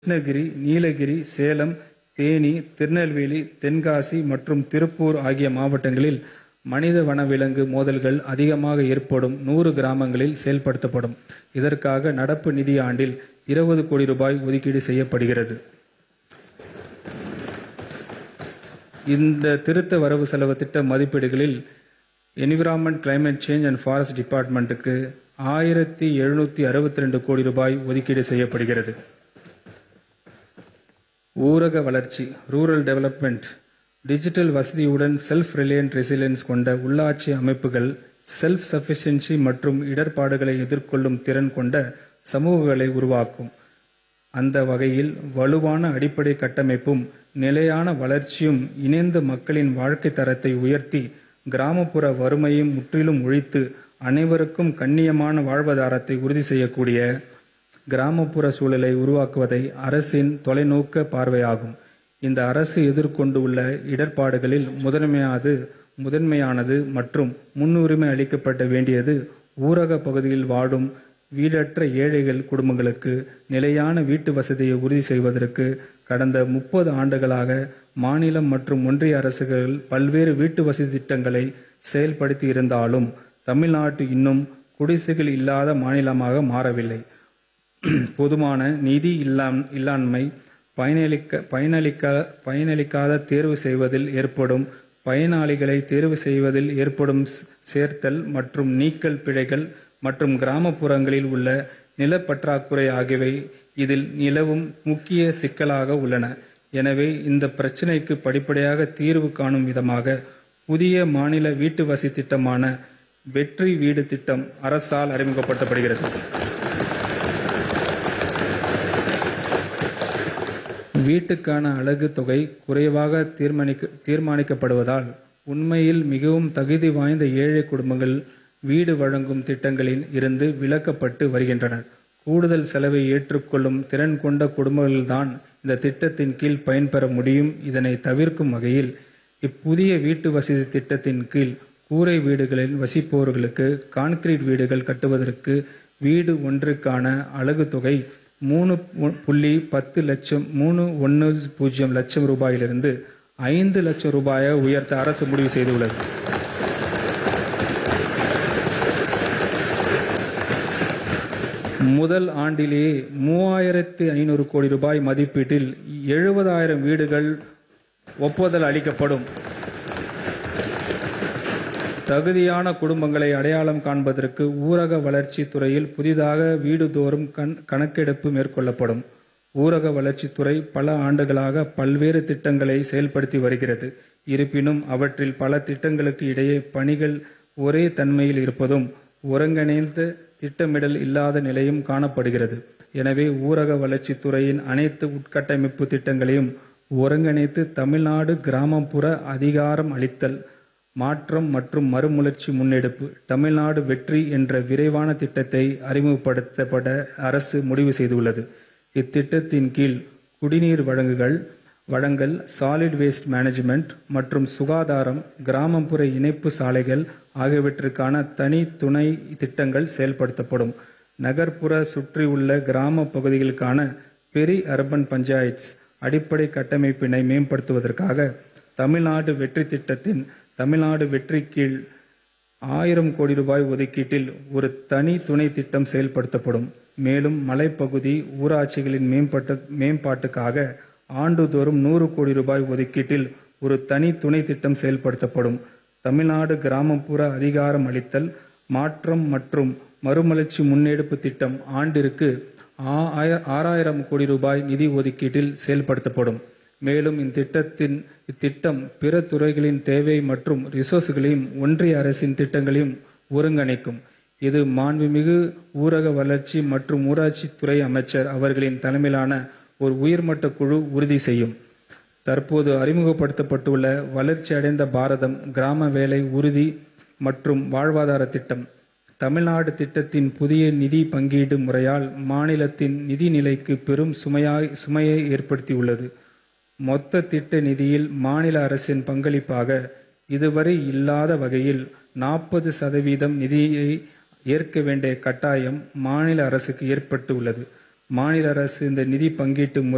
கிருஷ்ணகிரி, நீலகிரி, சேலம், தேனி, திருநெல்வேலி, தென்காசி மற்றும் திருப்பூர் ஆகிய மாவட்டங்களில் மனித வனவிலங்கு மோதல்கள் அதிகமாக ஏற்படும் 100 கிராமங்களில் செயல்படுத்தப்படும். இதற்காக நடப்பு நிதியாண்டில் 20 கோடி ரூபாய் ஒதுக்கீடு செய்யப்படுகிறது. இந்த திருத்த வரவு செலவு திட்ட மதிப்பீடுகளில் environment, climate change and forest டிபார்ட்மெண்ட்டுக்கு 1762 கோடி ரூபாய் ஒதுக்கீடு செய்யப்படுகிறது. ஊரக வளர்ச்சி, ரூரல் டெவலப்மெண்ட், டிஜிட்டல் வசதியுடன் செல்ஃப் ரிலையன்ட் ரெசிலியன்ஸ் கொண்ட உள்ளாட்சி அமைப்புகள் செல்ஃப் சஃபிஷியன்சி மற்றும் இடர்பாடுகளை எதிர்கொள்ளும் திறன் கொண்ட சமூகங்களை உருவாக்கும். அந்த வகையில் வலுவான அடிப்படை கட்டமைப்பும் நிலையான வளர்ச்சியும் இணைந்த மக்களின் வாழ்க்கை தரத்தை உயர்த்தி கிராமப்புற வறுமையை முற்றிலும் ஒழித்து அனைவருக்கும் கண்ணியமான வாழ்வாதாரத்தை உறுதி செய்யக்கூடிய கிராமப்புற சூழலை உருவாக்குவதை அரசின் தொலைநோக்க பார்வையாகும். இந்த அரசு எதிர்கொண்டுள்ள இடர்பாடுகளில் முதன்மையானது மற்றும் முன்னுரிமை அளிக்கப்பட வேண்டியது ஊரக பகுதியில் வாடும் வீடற்ற ஏழைகள் குடும்பங்களுக்கு நிலையான வீட்டு வசதியை உறுதி செய்வதற்கு கடந்த 30 ஆண்டுகளாக மாநிலம் மற்றும் ஒன்றிய அரசுகள் பல்வேறு வீட்டு வசதி திட்டங்களை செயல்படுத்தி இருந்தாலும் தமிழ்நாடு இன்னும் குடிசைகள் இல்லாத மாநிலமாக மாறவில்லை. போதுமான நிதி இல்லாண்மை, பயனளிக்காத தேர்வு செய்வதில் ஏற்படும் பயனாளிகளை தேர்வு செய்வதில் ஏற்படும் சேர்த்தல் மற்றும் நீக்கல் பிழைகள் மற்றும் கிராமப்புறங்களில் உள்ள நிலப்பற்றாக்குறை ஆகியவை இதில் நிலவும் முக்கிய சிக்கலாக உள்ளன. எனவே இந்த பிரச்சினைக்கு படிப்படியாக தீர்வு காணும் விதமாக புதிய மாநில வீட்டு வசதி திட்டமான வெற்றி வீடு திட்டம் அரசால் அறிமுகப்படுத்தப்படுகிறது. வீட்டுக்கான அலகு தொகை குறைவாக தீர்மானிக்கப்படுவதால் உண்மையில் மிகவும் தகுதி வாய்ந்த ஏழை குடும்பங்கள் வீடு வழங்கும் திட்டங்களில் இருந்து விலக்கப்பட்டு வருகின்றனர். கூடுதல் செலவை ஏற்றுக்கொள்ளும் திறன் கொண்ட குடும்பங்கள்தான் இந்த திட்டத்தின் கீழ் பயன்பெற முடியும். இதனை தவிர்க்கும் வகையில் இப்புதிய வீட்டு வசதி திட்டத்தின் கீழ் கூரை வீடுகளில் வசிப்பவர்களுக்கு கான்கிரீட் வீடுகள் கட்டுவதற்கு வீடு ஒன்றுக்கான அலகு தொகை 3.10 லட்சம் ரூபாயிலிருந்து 5 லட்சம் ரூபாயாக உயர்த்த அரசு முடிவு செய்துள்ளது. முதல் ஆண்டிலேயே 3500 கோடி ரூபாய் மதிப்பீட்டில் 70,000 வீடுகள் ஒப்புதல் அளிக்கப்படும். தகுதியான குடும்பங்களை அடையாளம் காண்பதற்கு ஊரக வளர்ச்சி துறையில் புதிதாக வீடுதோறும் கணக்கெடுப்பு மேற்கொள்ளப்படும். ஊரக வளர்ச்சித்துறை பல ஆண்டுகளாக பல்வேறு திட்டங்களை செயல்படுத்தி வருகிறது. இருப்பினும் அவற்றில் பல திட்டங்களுக்கு இடையே பணிகள் ஒரே தன்மையில் இருப்பதும் ஒருங்கிணைந்த திட்டமிடல் இல்லாத நிலையும் காணப்படுகிறது. எனவே ஊரக வளர்ச்சித்துறையின் அனைத்து உட்கட்டமைப்பு திட்டங்களையும் ஒருங்கிணைத்து தமிழ்நாடு கிராமப்புற அதிகாரம் அளித்தல், மாற்றம் மற்றும் மறுமலர்ச்சி முன்னெடுப்பு, தமிழ்நாடு வெற்றி என்ற விரைவான திட்டத்தை அறிமுகப்படுத்தப்பட அரசு முடிவு செய்துள்ளது. இத்திட்டத்தின் கீழ் குடிநீர் வழங்கல், சாலிட் வேஸ்ட் மேனேஜ்மெண்ட் மற்றும் சுகாதாரம், கிராமப்புற இணைப்பு சாலைகள் ஆகியவற்றிற்கான தனி துணை திட்டங்கள் செயல்படுத்தப்படும். நகர்ப்புற சுற்றியுள்ள கிராம பகுதிகளுக்கான பெரி அர்பன் பஞ்சாயத்ஸ் அடிப்படை கட்டமைப்பினை மேம்படுத்துவதற்காக தமிழ்நாடு வெற்றி திட்டத்தின் தமிழ்நாடு வெற்றி கீழ் 1000 கோடி ரூபாய் ஒதுக்கீட்டில் ஒரு தனி துணை திட்டம் செயல்படுத்தப்படும். மேலும் மலைப்பகுதி ஊராட்சிகளின் மேம்பாட்டுக்காக ஆண்டுதோறும் 100 கோடி ரூபாய் ஒதுக்கீட்டில் ஒரு தனி துணை திட்டம் செயல்படுத்தப்படும். தமிழ்நாடு கிராமப்புற அதிகாரம் அளித்தல், மாற்றம் மற்றும் மறுமலர்ச்சி முன்னெடுப்பு திட்டம் ஆண்டிற்கு 6000 கோடி ரூபாய் நிதி ஒதுக்கீட்டில் செயல்படுத்தப்படும். மேலும் இத்திட்டம் பிற துறைகளின் தேவை மற்றும் ரிசோர்ஸ்களையும் ஒன்றிய அரசின் திட்டங்களையும் ஒருங்கிணைக்கும். இது மாண்புமிகு ஊரக வளர்ச்சி மற்றும் ஊராட்சித்துறை அமைச்சர் அவர்களின் தலைமையிலான ஒரு உயர்மட்ட குழு உறுதி செய்யும். தற்போது அறிமுகப்படுத்தப்பட்டுள்ள வளர்ச்சி அடைந்த பாரதம் கிராம வேலை உறுதி மற்றும் வாழ்வாதார திட்டம் தமிழ்நாடு திட்டத்தின் புதிய நிதி பங்கீடு முறையால் மாநிலத்தின் நிதி நிலைக்கு பெரும் சுமையை ஏற்படுத்தியுள்ளது. மொத்த திட்ட நிதியில் மாநில அரசின் பங்களிப்பாக இதுவரை இல்லாத வகையில் 40% நிதியை ஏற்க வேண்டிய கட்டாயம் மாநில அரசுக்கு ஏற்பட்டு உள்ளது. மாநில அரசு இந்த நிதி பங்கீட்டு முறை